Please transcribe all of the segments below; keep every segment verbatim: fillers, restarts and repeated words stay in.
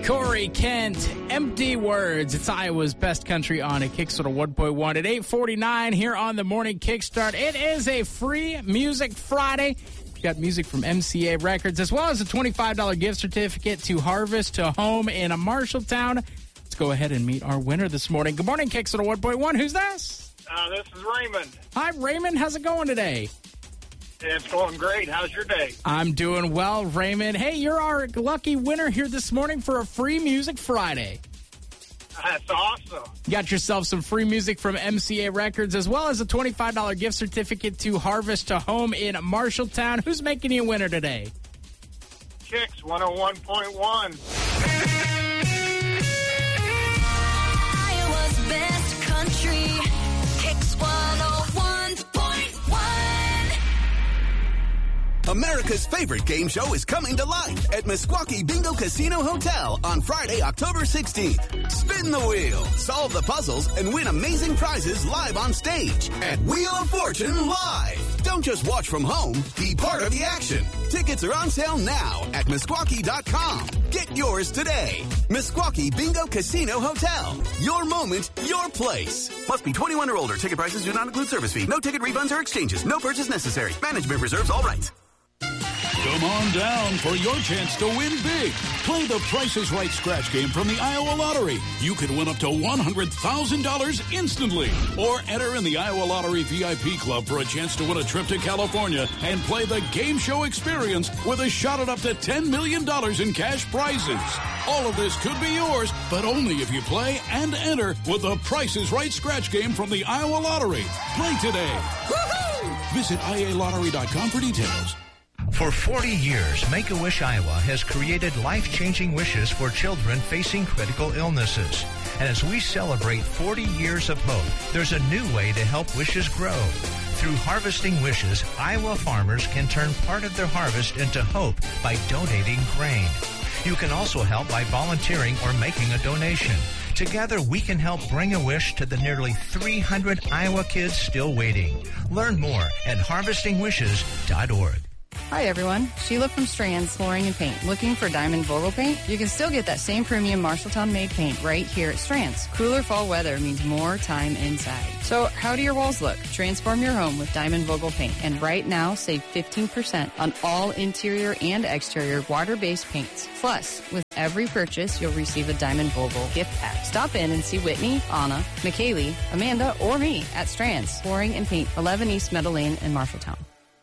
Corey Kent, Empty Words. It's Iowa's best country on a Kickstarter one point one at eight forty-nine here on the Morning Kickstart. It is a free Music Friday. We've got music from M C A Records, as well as a twenty-five dollars gift certificate to Harvest to Home in Marshalltown. Let's go ahead and meet our winner this morning. Good morning, Kickstarter one point one. Who's this? Uh, this is Raymond. Hi, Raymond. How's it going today? It's going great. How's your day? I'm doing well, Raymond. Hey, you're our lucky winner here this morning for a free Music Friday. That's awesome. You got yourself some free music from M C A Records, as well as a twenty-five dollars gift certificate to Harvest to Home in Marshalltown. Who's making you a winner today? Kicks one oh one point one. Iowa's best country. Kicks one oh one point one. America's favorite game show is coming to life at Meskwaki Bingo Casino Hotel on Friday, October sixteenth. Spin the wheel, solve the puzzles, and win amazing prizes live on stage at Wheel of Fortune Live. Don't just watch from home, be part of the action. Tickets are on sale now at Meskwaki dot com. Get yours today. Meskwaki Bingo Casino Hotel. Your moment, your place. Must be twenty-one or older. Ticket prices do not include service fee. No ticket refunds or exchanges. No purchase necessary. Management reserves all rights. Come on down for your chance to win big. Play the Price is Right scratch game from the Iowa Lottery. You could win up to one hundred thousand dollars instantly. Or enter in the Iowa Lottery V I P Club for a chance to win a trip to California and play the game show experience with a shot at up to ten million dollars in cash prizes. All of this could be yours, but only if you play and enter with the Price is Right scratch game from the Iowa Lottery. Play today. Woo-hoo! Visit I A lottery dot com for details. For forty years, Make-A-Wish Iowa has created life-changing wishes for children facing critical illnesses. And as we celebrate forty years of hope, there's a new way to help wishes grow. Through Harvesting Wishes, Iowa farmers can turn part of their harvest into hope by donating grain. You can also help by volunteering or making a donation. Together, we can help bring a wish to the nearly three hundred Iowa kids still waiting. Learn more at harvesting wishes dot org. Hi everyone, Sheila from Strands Flooring and Paint. Looking for Diamond Vogel paint? You can still get that same premium Marshalltown made paint right here at Strands. Cooler fall weather means more time inside. So how do your walls look? Transform your home with Diamond Vogel paint. And right now, save fifteen percent on all interior and exterior water-based paints. Plus, with every purchase, you'll receive a Diamond Vogel gift pack. Stop in and see Whitney, Anna, McKaylee, Amanda, or me at Strands Flooring and Paint, eleven East Meadow Lane in Marshalltown.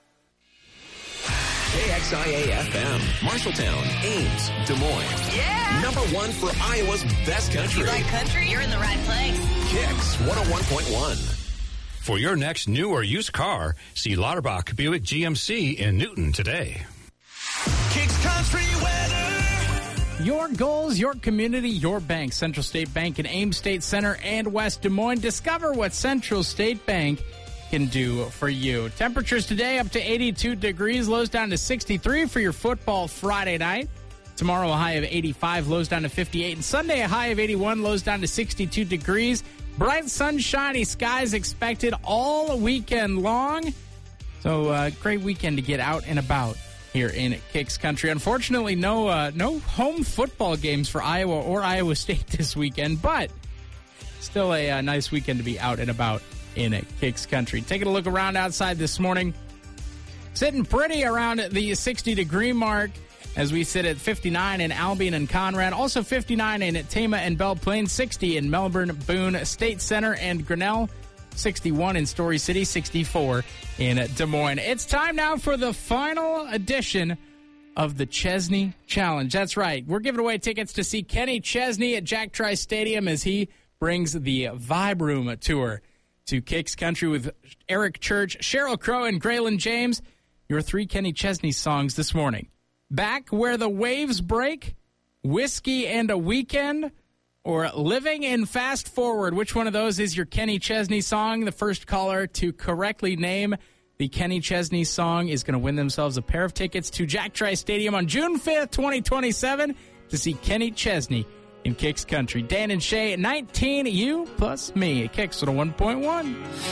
K X I A F M, Marshalltown, Ames, Des Moines. Yeah! Number one for Iowa's best country. You like country? You're in the right place. Kicks one oh one point one. For your next new or used car, see Lauterbach Buick G M C in Newton today. Kicks Country Weather. Your goals, your community, your bank. Central State Bank in Ames State Center and West Des Moines. Discover what Central State Bank can do for you. Temperatures today up to eighty-two degrees, lows down to sixty-three for your football Friday night. Tomorrow a high of eighty-five, lows down to fifty-eight. And Sunday a high of eighty-one, lows down to sixty-two degrees. Bright, sunshiny skies expected all weekend long. So uh, great weekend to get out and about here in Kicks Country. Unfortunately, no uh, no home football games for Iowa or Iowa State this weekend, but still a, a nice weekend to be out and about in Kicks Country. Taking a look around outside this morning. Sitting pretty around the sixty-degree mark as we sit at fifty-nine in Albion and Conrad. Also fifty-nine in Tama and Belle Plaine. sixty in Melbourne, Boone, State Center, and Grinnell. sixty-one in Story City. sixty-four in Des Moines. It's time now for the final edition of the Chesney Challenge. That's right. We're giving away tickets to see Kenny Chesney at Jack Trice Stadium as he brings the Vibe Room tour to Kicks Country with Eric Church, Sheryl Crow, and Graylin James. Your three Kenny Chesney songs this morning. Back Where the Waves Break, Whiskey and a Weekend, or Living in Fast Forward. Which one of those is your Kenny Chesney song? The first caller to correctly name the Kenny Chesney song is going to win themselves a pair of tickets to Jack Trice Stadium on June fifth, twenty twenty-seven to see Kenny Chesney in Kicks Country. Dan and Shay at nineteen, you plus me at Kicks one oh one point one.